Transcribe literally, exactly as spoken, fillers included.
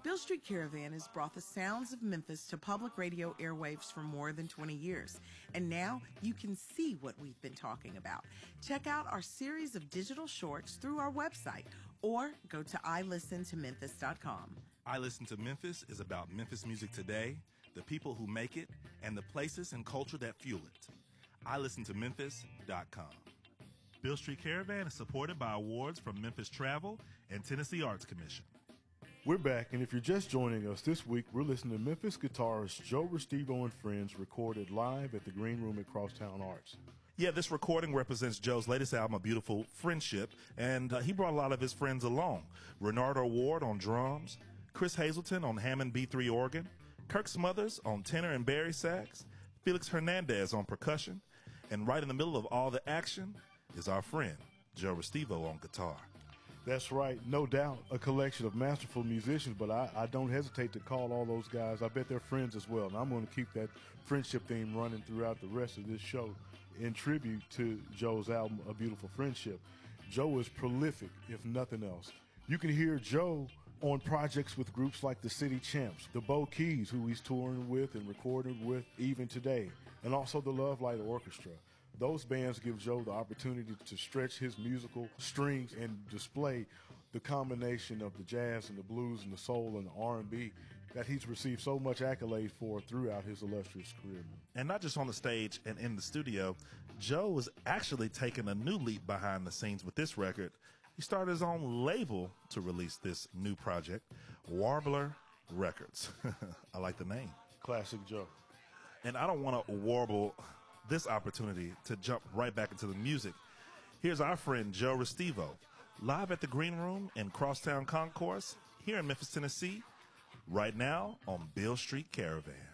Beale Street Caravan has brought the sounds of Memphis to public radio airwaves for more than twenty years. And now you can see what we've been talking about. Check out our series of digital shorts through our website or go to i listen to memphis dot com. I Listen to Memphis is about Memphis music today, the people who make it, and the places and culture that fuel it. i listen to memphis dot com. Beale Street Caravan is supported by awards from Memphis Travel and Tennessee Arts Commission. We're back, and if you're just joining us this week, we're listening to Memphis guitarist Joe Restivo and Friends recorded live at the Green Room at Crosstown Arts. Yeah, this recording represents Joe's latest album, A Beautiful Friendship, and uh, he brought a lot of his friends along. Renardo Ward on drums, Chris Hazelton on Hammond B three organ, Kirk Smothers on tenor and bari sax, Felix Hernandez on percussion, and right in the middle of all the action is our friend, Joe Restivo on guitar. That's right, no doubt, a collection of masterful musicians, but I, I don't hesitate to call all those guys, I bet they're friends as well, and I'm going to keep that friendship theme running throughout the rest of this show in tribute to Joe's album, A Beautiful Friendship. Joe is prolific, if nothing else. You can hear Joe on projects with groups like the City Champs, the Bo Keys, who he's touring with and recording with even today, and also the Love Light Orchestra. Those bands give Joe the opportunity to stretch his musical strings and display the combination of the jazz and the blues and the soul and the R and B that he's received so much accolade for throughout his illustrious career. And not just on the stage and in the studio, Joe is actually taking a new leap behind the scenes with this record. He started his own label to release this new project, Warbler Records. I like the name. Classic Joe. And I don't want to warble this opportunity to jump right back into the music. Here's our friend Joe Restivo, live at the Green Room in Crosstown Concourse here in Memphis, Tennessee, right now on Beale Street Caravan.